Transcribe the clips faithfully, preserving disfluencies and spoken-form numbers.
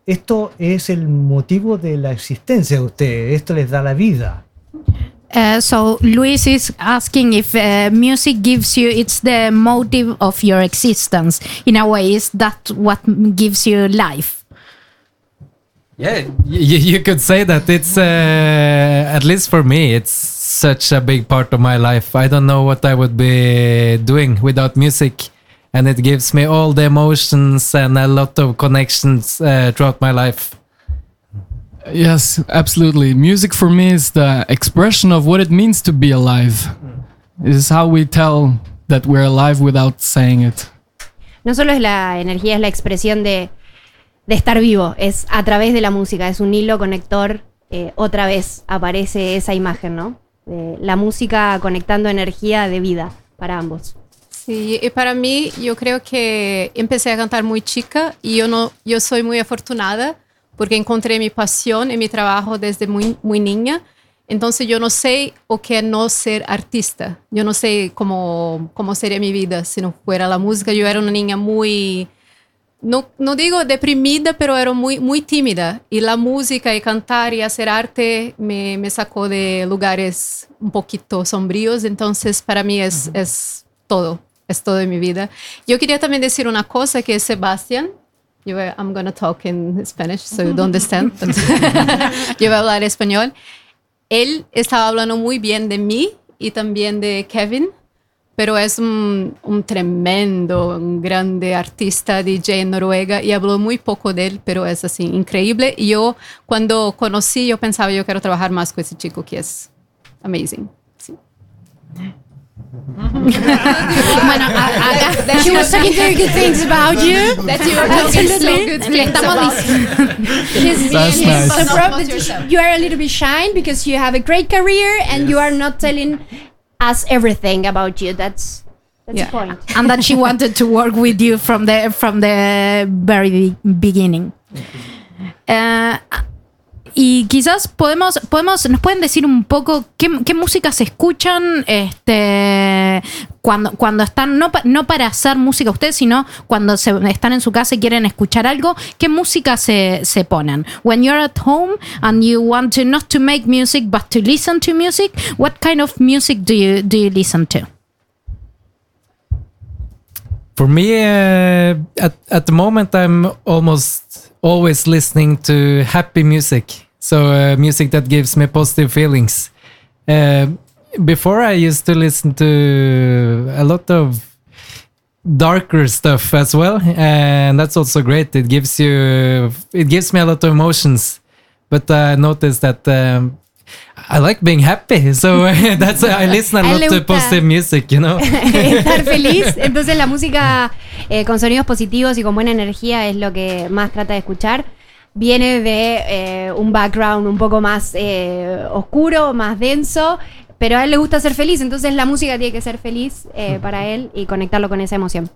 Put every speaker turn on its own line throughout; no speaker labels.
esto es el motivo de la existencia de ustedes, esto les da la vida.
Uh, so Luis is asking if uh, music gives you, it's the motive of your existence. In a way, is that what gives you life?
Yeah, you, you could say that. It's, uh, at least for me, it's such a big part of my life. I don't know what I would be doing without music. And it gives me all the emotions and a lot of connections uh, throughout my life.
Yes, absolutely. Music for me is the expression of what it means to be alive. It is how we tell that we're alive without saying it.
No solo es la energía, es la expresión de, de estar vivo. Es a través de la música, es un hilo conector. Eh, otra vez aparece esa imagen, ¿no? De la música conectando energía de vida para ambos.
Sí, y para mí, yo creo que empecé a cantar muy chica y yo, no, yo soy muy afortunada porque encontré mi pasión en mi trabajo desde muy, muy niña. Entonces yo no sé o qué no ser artista. Yo no sé cómo, cómo sería mi vida si no fuera la música. Yo era una niña muy, no, no digo deprimida, pero era muy, muy tímida. Y la música y cantar y hacer arte me, me sacó de lugares un poquito sombríos. Entonces para mí es, uh-huh. es todo, es todo en mi vida. Yo quería también decir una cosa que es Sebastián. Yo voy, I'm going to talk in Spanish, so you don't understand. Yo voy a hablar español. Él estaba hablando muy bien de mí y también de Kevin, pero es un, un tremendo, un grande artista, D J en Noruega, y habló muy poco de él, pero es así, increíble. Y yo, cuando conocí, yo pensaba, yo quiero trabajar más con ese chico que es amazing. Sí.
Bueno, acá
she was saying very good things about you.
That you are talking so good things about
That's nice.
So probably you are a little bit shy because you have a great career and yes. you are not telling us everything about you. That's that's
yeah.
the point.
And that she wanted to work with you from the from the very beginning. Uh, Y quizás podemos, podemos, nos pueden decir un poco qué, qué música se escuchan este, cuando, cuando están, no, pa, no para hacer música ustedes, sino cuando se, están en su casa y quieren escuchar algo, qué música se, se ponen. When you're at home and you want to not to make music but to listen to music, what kind of music do you, do you listen to?
For me, uh, at, at the moment, I'm almost always listening to happy music. So uh, music that gives me positive feelings. Uh, before I used to listen to a lot of darker stuff as well. And that's also great. It gives you, it gives me a lot of emotions. But I noticed that um, I like being happy, so that's I listen a lot to positive music, you know.
Estar feliz, entonces la música eh, con sonidos positivos y con buena energía es lo que más trata de escuchar. Viene de eh, un background un poco más eh, oscuro, más denso, pero a él le gusta ser feliz, entonces la música tiene que ser feliz eh, para él y conectarlo con esa emoción.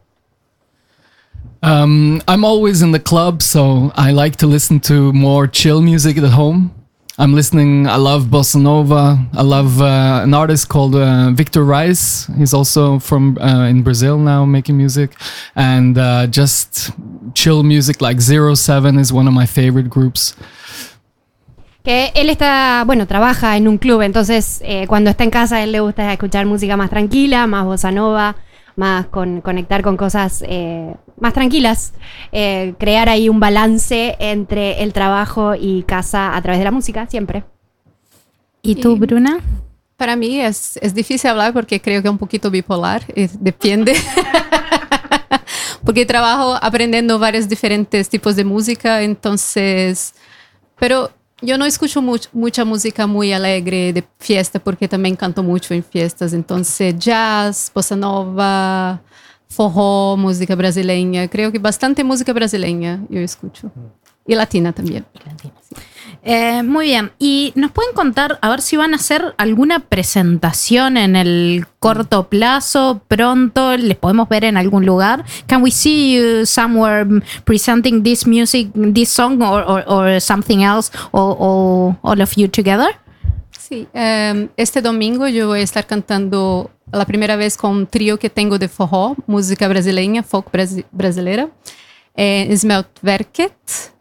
Um, I'm always in the club, so I like to listen to more chill music at home. I'm listening, I love bossa nova. I love uh, an artist called uh, Victor Reis. He's also from uh, in Brazil now making music. And uh, just chill music like Zero Seven is one of my favorite groups.
Que él está, bueno, trabaja en un club, entonces eh, cuando está en casa a él le gusta escuchar música más tranquila, más bossa nova, más con, conectar con cosas eh, más tranquilas, eh, crear ahí un balance entre el trabajo y casa a través de la música, siempre.
¿Y tú, Bruna?
Para mí es, es difícil hablar porque creo que es un poquito bipolar, es, depende. Porque trabajo aprendiendo varios diferentes tipos de música, entonces, pero yo no escucho much, mucha música muy alegre de fiesta porque también canto mucho en fiestas. Entonces, jazz, bossa nova, forró, música brasileña. Creo que bastante música brasileña yo escucho. Y latina también.
Latina, sí. Eh, muy bien. ¿Y nos pueden contar, a ver si van a hacer alguna presentación en el corto plazo, pronto? ¿Les podemos ver en algún lugar? Can we see you somewhere presenting this music, this song, or, or, or something else, or, or all of you together?
Sí, um, este domingo yo voy a estar cantando la primera vez con un trío que tengo de forró, música brasileña, folk brasi- brasileira, eh, Smeltverket.